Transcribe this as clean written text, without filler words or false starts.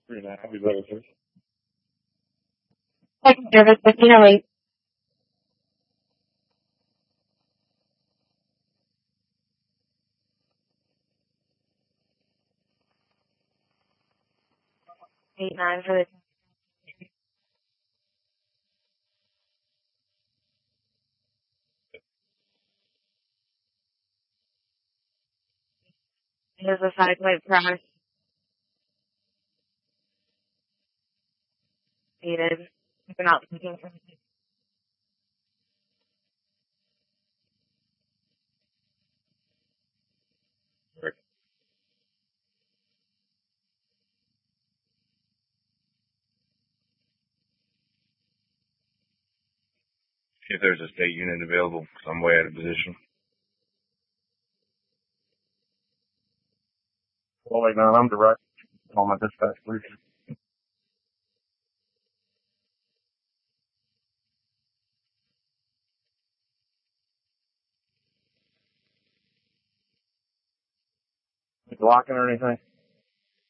Happy birthday. Second service, 1508. Eight nine for the here's the 5-point promise needed. We're not looking for See if there's a state unit available, 'cause I'm way out of position. Well, wait, no, I'm direct on my dispatch, please. Blocking or anything?